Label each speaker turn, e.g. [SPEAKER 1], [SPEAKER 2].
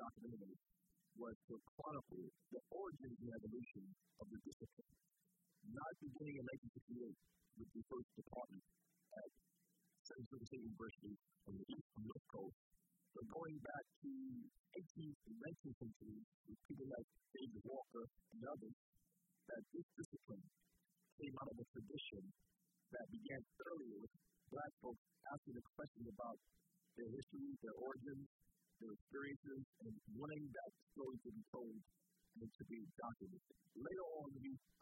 [SPEAKER 1] documentary was to chronicle the origins and evolution of the discipline. Not beginning in 1968 with the first department at Central State University on the East and West Coast, but going back to 18th and 19th centuries with people like David Walker and others, that this discipline came out of a tradition that began earlier with Black folks asking the questions about their history, their origins, their experiences, and wanting that story to be told and to be documented. Later on, we